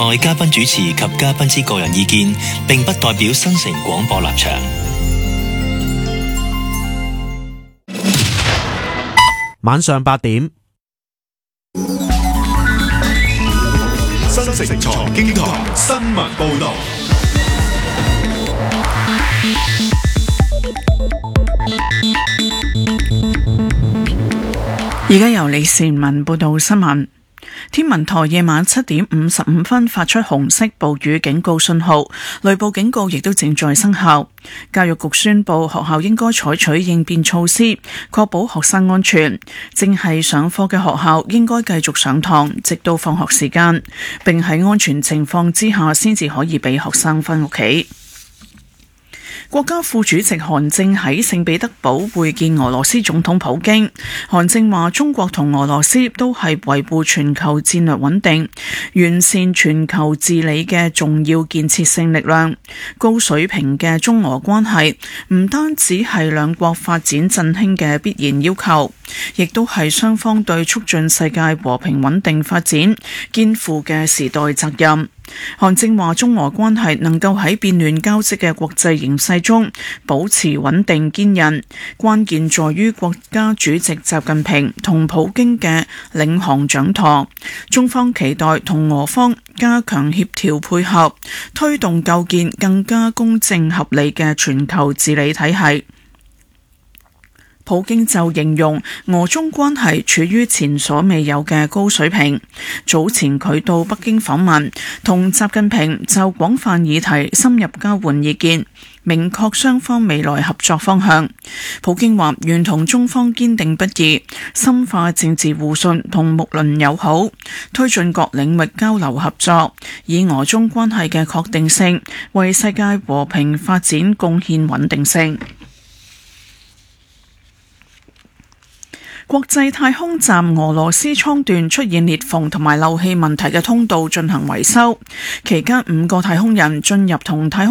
外嘉賓主持及嘉賓之個人意見，並不代表新城廣播立場。 晚上8點， 新城財經台新聞報道。 而家由李善文報道新聞。天文台夜晚7點55分發出紅色暴雨警告信號，雷暴警告亦都正在生效。教育局宣布學校應該採取應變措施，確保學生安全。正係上課嘅學校應該繼續上堂，直到放學時間，並喺安全情況之下先至可以俾學生返屋企。國家副主席韓正喺聖彼得堡會見俄羅斯總統普京。韓正話：中國同俄羅斯都係維護全球戰略穩定、完善全球治理嘅重要建設性力量。高水平嘅中俄關係唔單止係兩國發展振興嘅必然要求，亦都係雙方對促進世界和平穩定發展肩負嘅時代責任。韓正話：中俄關係能夠喺變亂交織嘅國際形勢中保持穩定堅韌，關鍵在於國家主席習近平同普京嘅領航掌舵。中方期待同俄方加強協調配合，推動構建更加公正合理嘅全球治理體系。普京就形容俄中關係處於前所未有嘅高水平。早前佢到北京訪問，同習近平就廣泛議題深入交換意見，明確雙方未來合作方向。普京話願同中方堅定不移，深化政治互信同睦鄰友好，推進各領域交流合作，以俄中關係嘅確定性為世界和平發展貢獻穩定性。國際太空站俄羅斯艙段出現裂縫同埋漏氣問題嘅通道進行維修，期間5個太空人進入同太空